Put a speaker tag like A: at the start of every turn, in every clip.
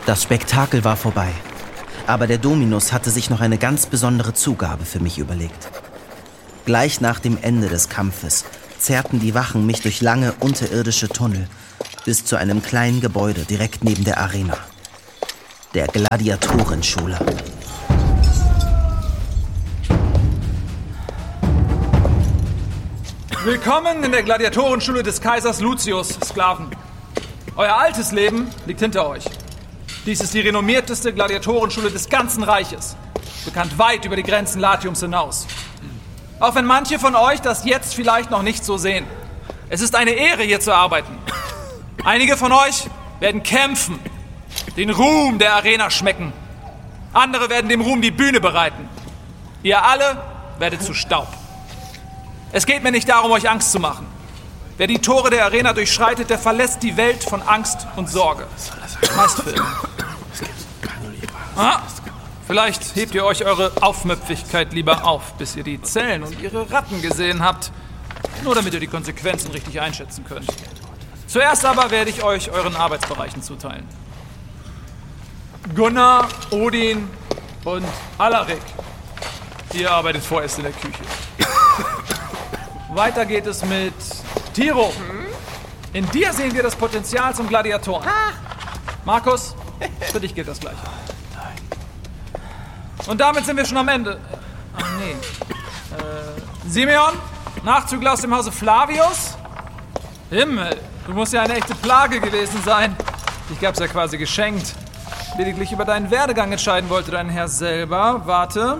A: Das Spektakel war vorbei. Aber der Dominus hatte sich noch eine ganz besondere Zugabe für mich überlegt. Gleich nach dem Ende des Kampfes zerrten die Wachen mich durch lange unterirdische Tunnel bis zu einem kleinen Gebäude direkt neben der Arena. Der Gladiatorenschule.
B: Willkommen in der Gladiatorenschule des Kaisers Lucius, Sklaven. Euer altes Leben liegt hinter euch. Dies ist die renommierteste Gladiatorenschule des ganzen Reiches, bekannt weit über die Grenzen Latiums hinaus. Auch wenn manche von euch das jetzt vielleicht noch nicht so sehen. Es ist eine Ehre, hier zu arbeiten. Einige von euch werden kämpfen, den Ruhm der Arena schmecken. Andere werden dem Ruhm die Bühne bereiten. Ihr alle werdet zu Staub. Es geht mir nicht darum, euch Angst zu machen. Wer die Tore der Arena durchschreitet, der verlässt die Welt von Angst und Sorge. Meist Film. Vielleicht hebt ihr euch eure Aufmüpfigkeit lieber auf, bis ihr die Zellen und ihre Ratten gesehen habt. Nur damit ihr die Konsequenzen richtig einschätzen könnt. Zuerst aber werde ich euch euren Arbeitsbereichen zuteilen. Gunnar, Odin und Alaric. Ihr arbeitet vorerst in der Küche. Weiter geht es mit Tiro. In dir sehen wir das Potenzial zum Gladiatoren. Markus, für dich gilt das Gleiche. Und damit sind wir schon am Ende. Ach nee. Simeon, Nachzügler aus dem Hause Flavius? Himmel, du musst ja eine echte Plage gewesen sein. Ich gab's ja quasi geschenkt. Lediglich über deinen Werdegang entscheiden wollte dein Herr selber. Warte.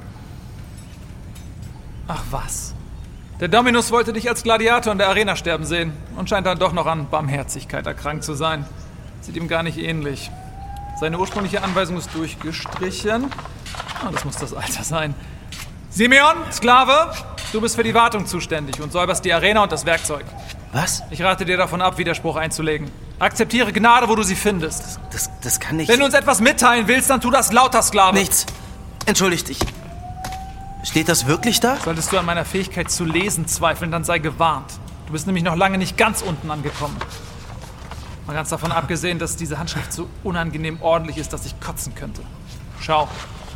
B: Ach was. Der Dominus wollte dich als Gladiator in der Arena sterben sehen und scheint dann doch noch an Barmherzigkeit erkrankt zu sein. Sieht ihm gar nicht ähnlich. Seine ursprüngliche Anweisung ist durchgestrichen. Das muss das Alter sein. Simeon, Sklave, du bist für die Wartung zuständig und säuberst die Arena und das Werkzeug.
A: Was?
B: Ich rate dir davon ab, Widerspruch einzulegen. Akzeptiere Gnade, wo du sie findest.
A: Das kann nicht...
B: Wenn du uns etwas mitteilen willst, dann tu das lauter, Sklave.
A: Nichts. Entschuldigt dich. Steht das wirklich da?
B: Solltest du an meiner Fähigkeit zu lesen zweifeln, dann sei gewarnt. Du bist nämlich noch lange nicht ganz unten angekommen. Mal ganz davon abgesehen, dass diese Handschrift so unangenehm ordentlich ist, dass ich kotzen könnte. Schau.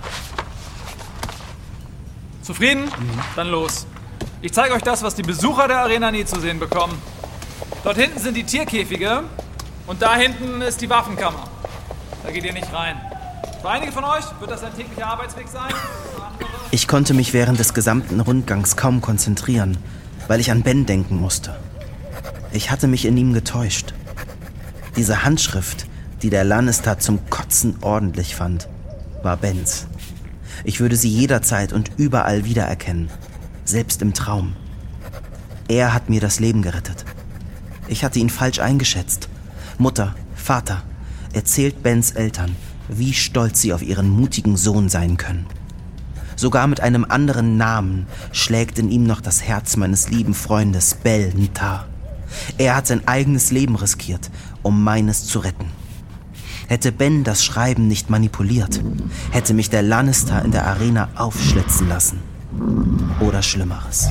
B: Zufrieden? Dann los. Ich zeige euch das, was die Besucher der Arena nie zu sehen bekommen. Dort hinten sind die Tierkäfige und da hinten ist die Waffenkammer. Da geht ihr nicht rein. Für einige von euch wird das ein täglicher Arbeitsweg sein.
A: Ich konnte mich während des gesamten Rundgangs kaum konzentrieren, weil ich an Ben denken musste. Ich hatte mich in ihm getäuscht. Diese Handschrift, die der Lannister zum Kotzen ordentlich fand, war Bens. Ich würde sie jederzeit und überall wiedererkennen, selbst im Traum. Er hat mir das Leben gerettet. Ich hatte ihn falsch eingeschätzt. Mutter, Vater, erzählt Bens Eltern, wie stolz sie auf ihren mutigen Sohn sein können. Sogar mit einem anderen Namen schlägt in ihm noch das Herz meines lieben Freundes Bel Ntar. Er hat sein eigenes Leben riskiert, um meines zu retten. Hätte Ben das Schreiben nicht manipuliert, hätte mich der Lannister in der Arena aufschlitzen lassen. Oder Schlimmeres.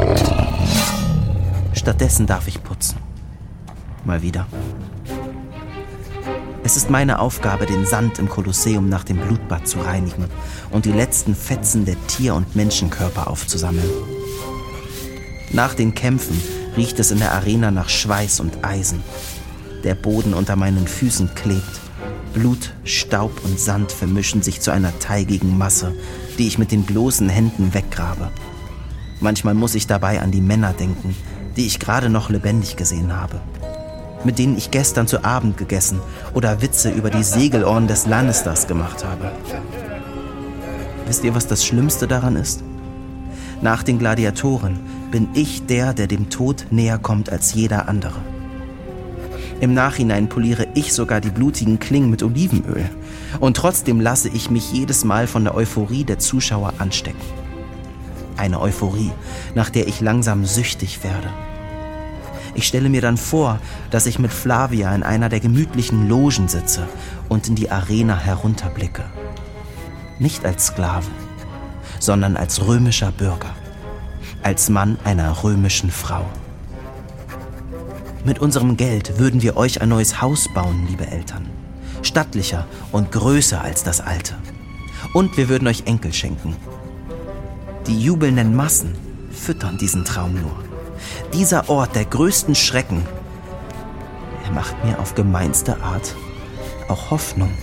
A: Stattdessen darf ich putzen. Mal wieder. Es ist meine Aufgabe, den Sand im Kolosseum nach dem Blutbad zu reinigen und die letzten Fetzen der Tier- und Menschenkörper aufzusammeln. Nach den Kämpfen riecht es in der Arena nach Schweiß und Eisen. Der Boden unter meinen Füßen klebt. Blut, Staub und Sand vermischen sich zu einer teigigen Masse, die ich mit den bloßen Händen weggrabe. Manchmal muss ich dabei an die Männer denken, die ich gerade noch lebendig gesehen habe, mit denen ich gestern zu Abend gegessen oder Witze über die Segelohren des Lannisters gemacht habe. Wisst ihr, was das Schlimmste daran ist? Nach den Gladiatoren bin ich der dem Tod näher kommt als jeder andere. Im Nachhinein poliere ich sogar die blutigen Klingen mit Olivenöl. Und trotzdem lasse ich mich jedes Mal von der Euphorie der Zuschauer anstecken. Eine Euphorie, nach der ich langsam süchtig werde. Ich stelle mir dann vor, dass ich mit Flavia in einer der gemütlichen Logen sitze und in die Arena herunterblicke. Nicht als Sklave, sondern als römischer Bürger. Als Mann einer römischen Frau. Mit unserem Geld würden wir euch ein neues Haus bauen, liebe Eltern. stattlicher und größer als das alte. Und wir würden euch Enkel schenken. Die jubelnden Massen füttern diesen Traum nur. Dieser Ort der größten Schrecken, er macht mir auf gemeinste Art auch Hoffnung.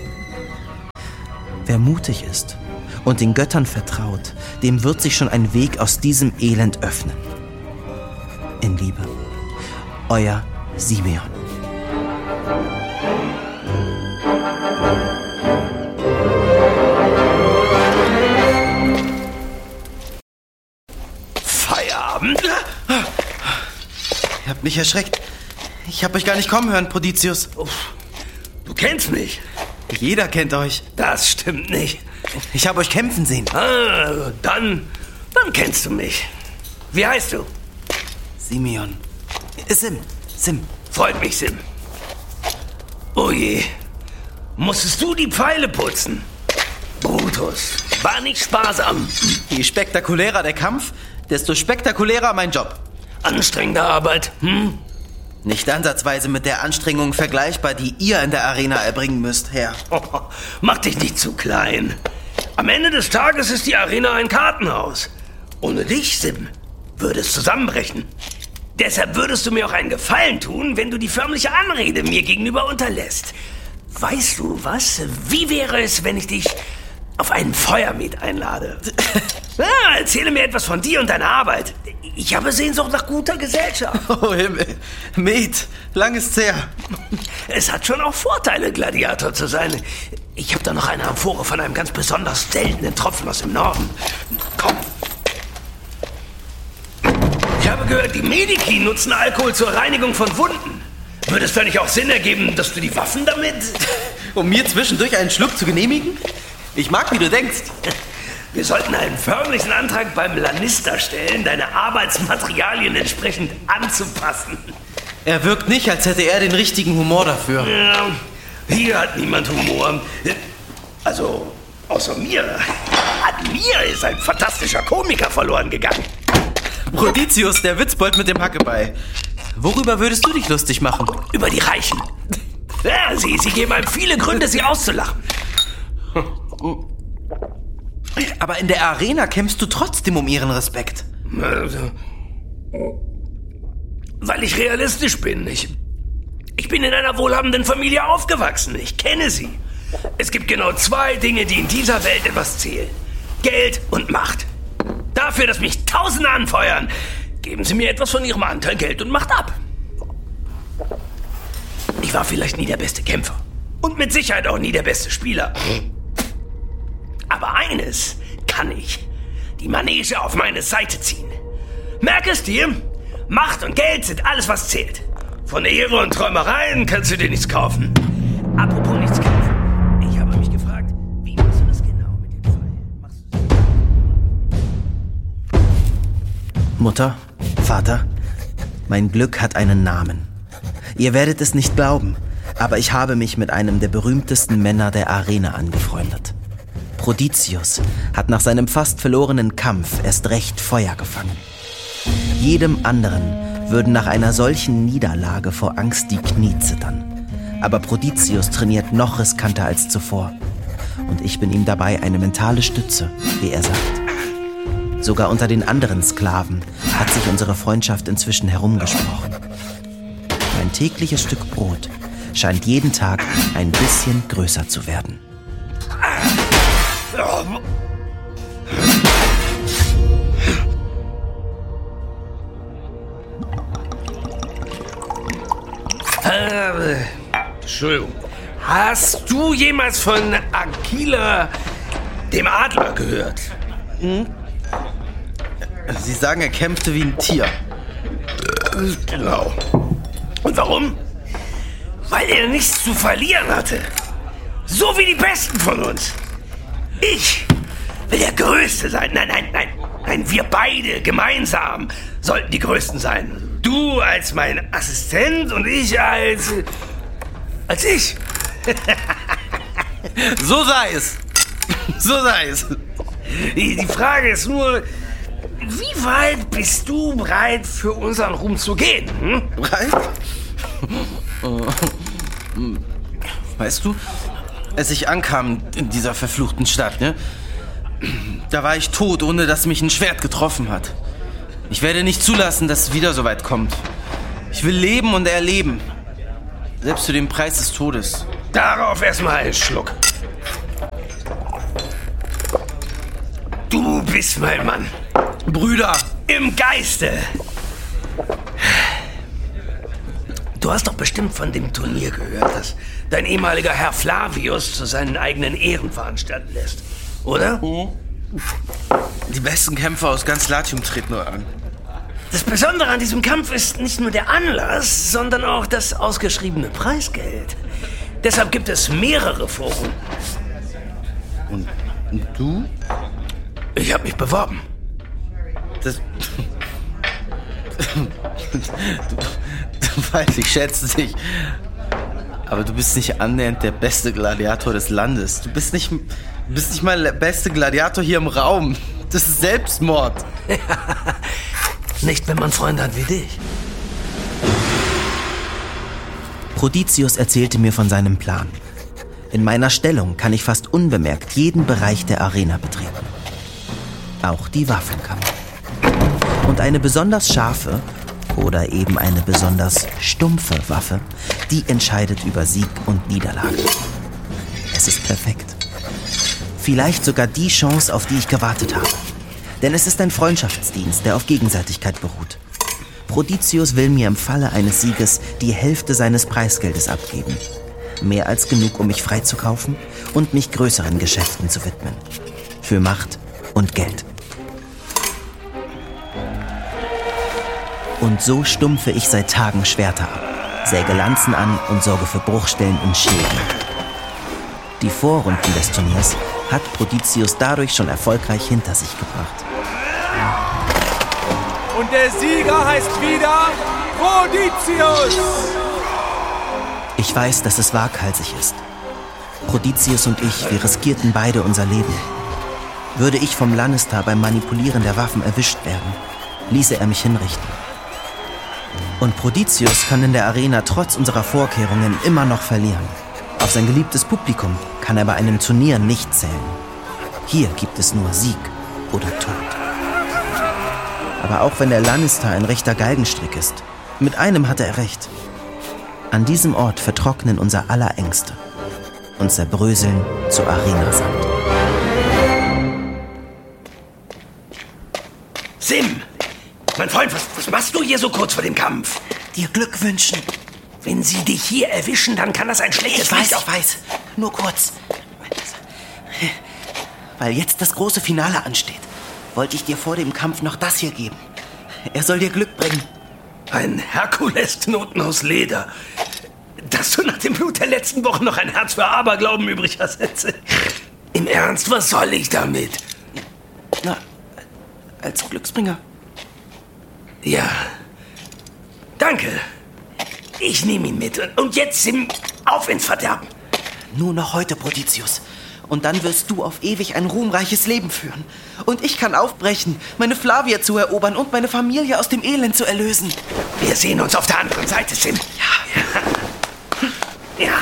A: Wer mutig ist und den Göttern vertraut, dem wird sich schon ein Weg aus diesem Elend öffnen. In Liebe, euer Simeon.
C: Feierabend?
A: Ihr habt mich erschreckt. Ich hab euch gar nicht kommen hören, Proditius.
C: Du kennst mich.
A: Jeder kennt euch.
C: Das stimmt nicht.
A: Ich habe euch kämpfen sehen.
C: Dann kennst du mich. Wie heißt du?
A: Simeon. Sim.
C: Freut mich, Sim. Oh je. Musstest du die Pfeile putzen? Brutus, war nicht sparsam.
A: Je spektakulärer der Kampf, desto spektakulärer mein Job.
C: Anstrengende Arbeit,
A: Nicht ansatzweise mit der Anstrengung vergleichbar, die ihr in der Arena erbringen müsst, Herr.
C: Mach dich nicht zu klein. Am Ende des Tages ist die Arena ein Kartenhaus. Ohne dich, Sim, würde es zusammenbrechen. Deshalb würdest du mir auch einen Gefallen tun, wenn du die förmliche Anrede mir gegenüber unterlässt. Weißt du was? Wie wäre es, wenn ich dich auf einen Feuermet einlade? Erzähle mir etwas von dir und deiner Arbeit. Ich habe Sehnsucht nach guter Gesellschaft.
A: Oh Himmel, Met, lang ist's her.
C: Es hat schon auch Vorteile, Gladiator zu sein. Ich habe da noch eine Amphore von einem ganz besonders seltenen Tropfen aus dem Norden. Komm. Ich habe gehört, die Medici nutzen Alkohol zur Reinigung von Wunden. Würde es da nicht auch Sinn ergeben, dass du die Waffen damit...
A: Um mir zwischendurch einen Schluck zu genehmigen? Ich mag, wie du denkst.
C: Wir sollten einen förmlichen Antrag beim Lannister stellen, deine Arbeitsmaterialien entsprechend anzupassen.
A: Er wirkt nicht, als hätte er den richtigen Humor dafür.
C: Ja, hier hat niemand Humor. Also, außer mir. An mir ist ein fantastischer Komiker verloren gegangen.
A: Proditius, der Witzbold mit dem Hackebeil. Worüber würdest du dich lustig machen?
C: Über die Reichen. Ja, sie geben einem viele Gründe, sie auszulachen.
A: Aber in der Arena kämpfst du trotzdem um ihren Respekt.
C: Weil ich realistisch bin. Ich bin in einer wohlhabenden Familie aufgewachsen. Ich kenne sie. Es gibt genau 2 Dinge, die in dieser Welt etwas zählen. Geld und Macht. Dafür, dass mich Tausende anfeuern, geben Sie mir etwas von Ihrem Anteil Geld und Macht ab. Ich war vielleicht nie der beste Kämpfer. Und mit Sicherheit auch nie der beste Spieler. Aber eines kann ich. Die Manege auf meine Seite ziehen. Merk es dir, Macht und Geld sind alles, was zählt. Von Ehre und Träumereien kannst du dir nichts kaufen. Apropos nichts kaufen. Ich habe mich gefragt, wie machst du das genau mit dem Pfeil?
A: Mutter, Vater, mein Glück hat einen Namen. Ihr werdet es nicht glauben, aber ich habe mich mit einem der berühmtesten Männer der Arena angefreundet. Proditius hat nach seinem fast verlorenen Kampf erst recht Feuer gefangen. Jedem anderen würden nach einer solchen Niederlage vor Angst die Knie zittern. Aber Proditius trainiert noch riskanter als zuvor. Und ich bin ihm dabei eine mentale Stütze, wie er sagt. Sogar unter den anderen Sklaven hat sich unsere Freundschaft inzwischen herumgesprochen. Mein tägliches Stück Brot scheint jeden Tag ein bisschen größer zu werden.
C: Entschuldigung. Hast du jemals von Aquila, dem Adler, gehört?
A: Sie sagen, er kämpfte wie ein Tier.
C: Genau. Und warum? Weil er nichts zu verlieren hatte. So wie die Besten von uns. Ich will der Größte sein. Nein, wir beide gemeinsam sollten die Größten sein. Du als mein Assistent und ich als ich.
A: So sei es. So sei es.
C: Die Frage ist nur, wie weit bist du bereit, für unseren Ruhm zu gehen?
A: Bereit? Weißt du, als ich ankam in dieser verfluchten Stadt, ne? Da war ich tot, ohne dass mich ein Schwert getroffen hat. Ich werde nicht zulassen, dass es wieder so weit kommt. Ich will leben und erleben. Selbst zu dem Preis des Todes.
C: Darauf erstmal einen Schluck. Du bist mein Mann.
A: Brüder!
C: Im Geiste. Du hast doch bestimmt von dem Turnier gehört, das dein ehemaliger Herr Flavius zu seinen eigenen Ehren veranstalten lässt. Oder?
A: Die besten Kämpfer aus ganz Latium treten nur an.
C: Das Besondere an diesem Kampf ist nicht nur der Anlass, sondern auch das ausgeschriebene Preisgeld. Deshalb gibt es mehrere Vorrunden.
A: Und du?
C: Ich habe mich beworben.
A: Du weißt, ich schätze dich. Aber du bist nicht annähernd der beste Gladiator des Landes. Du bist nicht mal der beste Gladiator hier im Raum. Das ist Selbstmord.
C: Nicht, wenn man Freunde hat wie dich.
A: Prodicius erzählte mir von seinem Plan. In meiner Stellung kann ich fast unbemerkt jeden Bereich der Arena betreten. Auch die Waffenkammer. Und eine besonders scharfe oder eben eine besonders stumpfe Waffe, die entscheidet über Sieg und Niederlage. Es ist perfekt. Vielleicht sogar die Chance, auf die ich gewartet habe. Denn es ist ein Freundschaftsdienst, der auf Gegenseitigkeit beruht. Prodicius will mir im Falle eines Sieges die Hälfte seines Preisgeldes abgeben. Mehr als genug, um mich freizukaufen und mich größeren Geschäften zu widmen. Für Macht und Geld. Und so stumpfe ich seit Tagen Schwerter ab, säge Lanzen an und sorge für Bruchstellen in Schilden. Die Vorrunden des Turniers hat Prodicius dadurch schon erfolgreich hinter sich gebracht.
B: Und der Sieger heißt wieder Prodicius!
A: Ich weiß, dass es waghalsig ist. Prodicius und ich, wir riskierten beide unser Leben. Würde ich vom Lannister beim Manipulieren der Waffen erwischt werden, ließe er mich hinrichten. Und Prodicius kann in der Arena trotz unserer Vorkehrungen immer noch verlieren. Auf sein geliebtes Publikum kann er bei einem Turnier nicht zählen. Hier gibt es nur Sieg oder Tod. Aber auch wenn der Lannister ein rechter Galgenstrick ist, mit einem hatte er recht. An diesem Ort vertrocknen unser aller Ängste und zerbröseln zu Arenasand.
C: Sim! Mein Freund, was machst du hier so kurz vor dem Kampf?
A: Dir Glück wünschen.
C: Wenn sie dich hier erwischen, dann kann das ein schlechtes Licht auf...
A: Ich weiß. Nur kurz. Weil jetzt das große Finale ansteht, wollte ich dir vor dem Kampf noch das hier geben. Er soll dir Glück bringen.
C: Ein Herkules-Knoten aus Leder. Dass du nach dem Blut der letzten Woche noch ein Herz für Aberglauben übrig hast. Im Ernst, was soll ich damit?
A: Na, als Glücksbringer.
C: Ja. Danke. Ich nehme ihn mit. Und jetzt auf ins Verderben.
A: Nur noch heute, Prodicius. Und dann wirst du auf ewig ein ruhmreiches Leben führen. Und ich kann aufbrechen, meine Flavier zu erobern und meine Familie aus dem Elend zu erlösen.
C: Wir sehen uns auf der anderen Seite, Sim. Ja.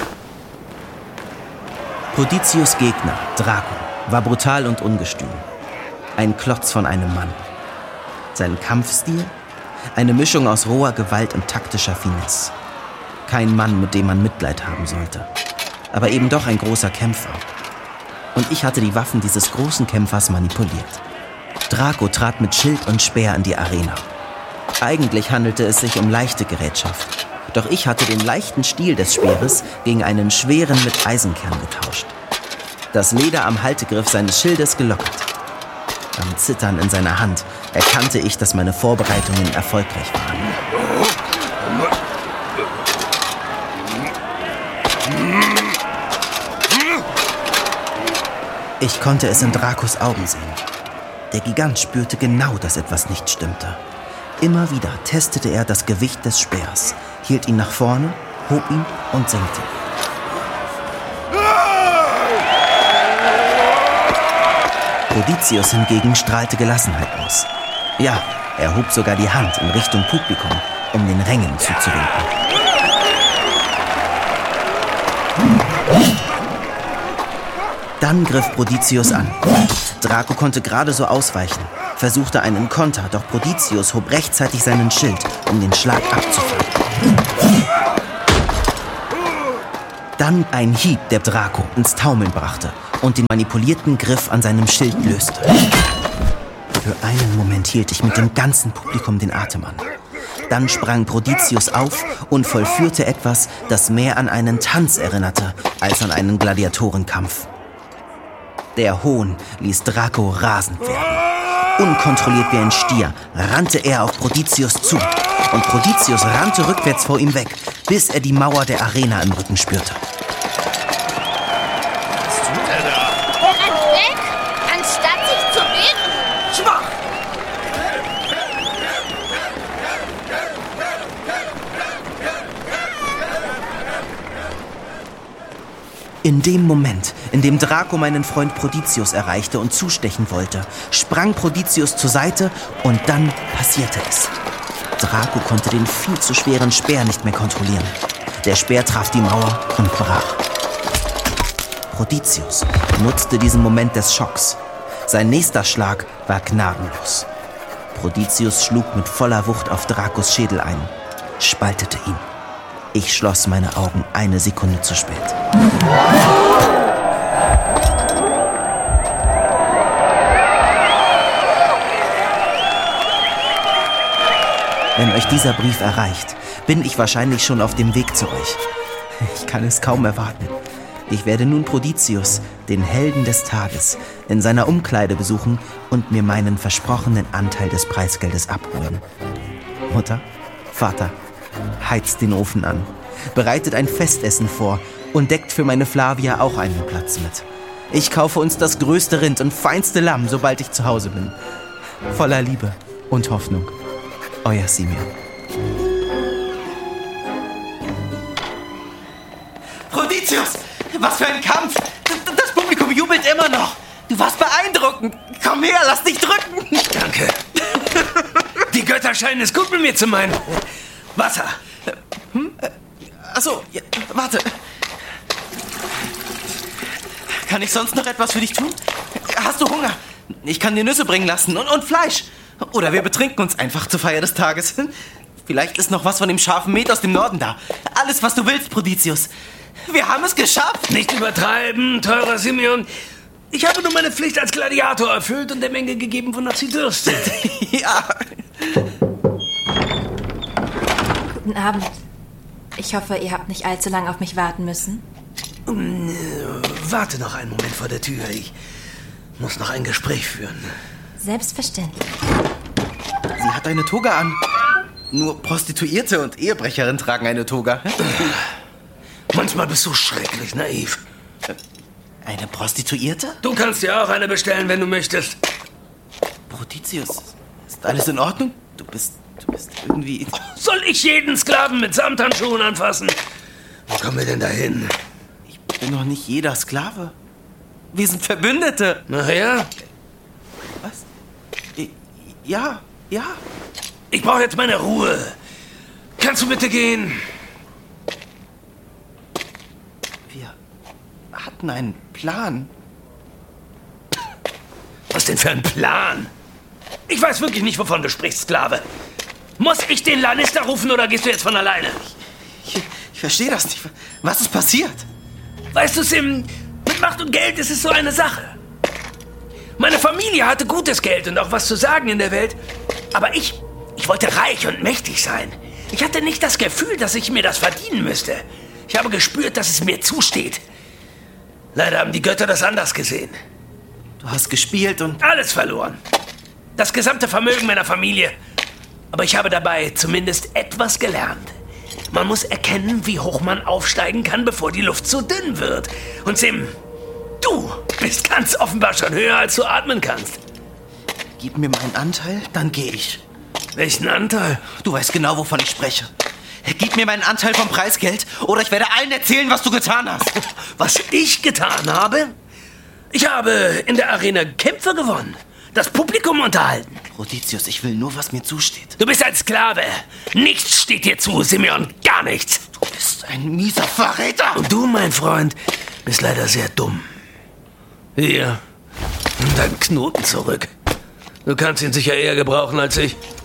A: Prodicius' Gegner, Draco, war brutal und ungestüm. Ein Klotz von einem Mann. Sein Kampfstil? Eine Mischung aus roher Gewalt und taktischer Finesse. Kein Mann, mit dem man Mitleid haben sollte. Aber eben doch ein großer Kämpfer. Und ich hatte die Waffen dieses großen Kämpfers manipuliert. Draco trat mit Schild und Speer in die Arena. Eigentlich handelte es sich um leichte Gerätschaft. Doch ich hatte den leichten Stiel des Speeres gegen einen schweren mit Eisenkern getauscht. Das Leder am Haltegriff seines Schildes gelockert. Beim Zittern in seiner Hand erkannte ich, dass meine Vorbereitungen erfolgreich waren. Ich konnte es in Dracos Augen sehen. Der Gigant spürte genau, dass etwas nicht stimmte. Immer wieder testete er das Gewicht des Speers, hielt ihn nach vorne, hob ihn und senkte ihn. Prodicius hingegen strahlte Gelassenheit aus. Ja, er hob sogar die Hand in Richtung Publikum, um den Rängen zuzuwinken. Dann griff Prodizius an. Draco konnte gerade so ausweichen, versuchte einen Konter, doch Prodizius hob rechtzeitig seinen Schild, um den Schlag abzufangen. Dann ein Hieb, der Draco ins Taumeln brachte und den manipulierten Griff an seinem Schild löste. Für einen Moment hielt ich mit dem ganzen Publikum den Atem an. Dann sprang Prodizius auf und vollführte etwas, das mehr an einen Tanz erinnerte, als an einen Gladiatorenkampf. Der Hohn ließ Draco rasend werden. Unkontrolliert wie ein Stier rannte er auf Prodizius zu. Und Prodizius rannte rückwärts vor ihm weg, bis er die Mauer der Arena im Rücken spürte.
C: Was tut er da?
D: Er rennt weg, anstatt sich zu wehren.
C: Schwach!
A: In dem Moment, in dem Draco meinen Freund Prodizius erreichte und zustechen wollte, sprang Prodizius zur Seite und dann passierte es. Draco konnte den viel zu schweren Speer nicht mehr kontrollieren. Der Speer traf die Mauer und brach. Prodizius nutzte diesen Moment des Schocks. Sein nächster Schlag war gnadenlos. Prodizius schlug mit voller Wucht auf Dracos Schädel ein, spaltete ihn. Ich schloss meine Augen eine Sekunde zu spät. Wenn euch dieser Brief erreicht, bin ich wahrscheinlich schon auf dem Weg zu euch. Ich kann es kaum erwarten. Ich werde nun Prodizius, den Helden des Tages, in seiner Umkleide besuchen und mir meinen versprochenen Anteil des Preisgeldes abholen. Mutter, Vater, heizt den Ofen an, bereitet ein Festessen vor und deckt für meine Flavia auch einen Platz mit. Ich kaufe uns das größte Rind und feinste Lamm, sobald ich zu Hause bin. Voller Liebe und Hoffnung. Euer Simeon. Prodizius, was für ein Kampf! Das Publikum jubelt immer noch. Du warst beeindruckend. Komm her, lass dich drücken.
C: Danke. Die Götter scheinen es gut mit mir zu meinen. Wasser.
A: Achso, ja, warte. Kann ich sonst noch etwas für dich tun? Hast du Hunger? Ich kann dir Nüsse bringen lassen und Fleisch. Oder wir betrinken uns einfach zur Feier des Tages. Vielleicht ist noch was von dem scharfen Met aus dem Norden da. Alles, was du willst, Prodizius. Wir haben es geschafft.
C: Nicht übertreiben, teurer Simeon. Ich habe nur meine Pflicht als Gladiator erfüllt und der Menge gegeben, wonach sie dürstet.
A: Ja.
E: Guten Abend. Ich hoffe, ihr habt nicht allzu lange auf mich warten müssen.
C: Warte noch einen Moment vor der Tür. Ich muss noch ein Gespräch führen.
E: Selbstverständlich.
A: Sie hat eine Toga an. Nur Prostituierte und Ehebrecherin tragen eine Toga.
C: Manchmal bist du schrecklich naiv.
A: Eine Prostituierte?
C: Du kannst dir auch eine bestellen, wenn du möchtest.
A: Prodizius, ist alles in Ordnung? Du bist irgendwie...
C: Soll ich jeden Sklaven mit Samthandschuhen anfassen? Wo kommen wir denn dahin?
A: Ich bin doch nicht jeder Sklave. Wir sind Verbündete.
C: Nachher?
A: Was? Ja.
C: Ich brauche jetzt meine Ruhe. Kannst du bitte gehen?
A: Wir hatten einen Plan.
C: Was denn für ein Plan? Ich weiß wirklich nicht, wovon du sprichst, Sklave. Muss ich den Lannister rufen oder gehst du jetzt von alleine?
A: Ich verstehe das nicht. Was ist passiert?
C: Weißt du, Sim, mit Macht und Geld ist es so eine Sache. Meine Familie hatte gutes Geld und auch was zu sagen in der Welt. Aber ich wollte reich und mächtig sein. Ich hatte nicht das Gefühl, dass ich mir das verdienen müsste. Ich habe gespürt, dass es mir zusteht. Leider haben die Götter das anders gesehen.
A: Du hast gespielt und...
C: Alles verloren. Das gesamte Vermögen meiner Familie. Aber ich habe dabei zumindest etwas gelernt. Man muss erkennen, wie hoch man aufsteigen kann, bevor die Luft zu dünn wird. Und Sim, du bist ganz offenbar schon höher, als du atmen kannst.
A: Gib mir meinen Anteil, dann gehe ich.
C: Welchen Anteil?
A: Du weißt genau, wovon ich spreche. Gib mir meinen Anteil vom Preisgeld oder ich werde allen erzählen, was du getan hast.
C: Was ich getan habe? Ich habe in der Arena Kämpfe gewonnen. Das Publikum unterhalten.
A: Prodizius, ich will nur, was mir zusteht.
C: Du bist ein Sklave. Nichts steht dir zu, Simeon. Gar nichts.
A: Du bist ein mieser Verräter.
C: Und du, mein Freund, bist leider sehr dumm. Hier, nimm deinen Knoten zurück. Du kannst ihn sicher eher gebrauchen als ich.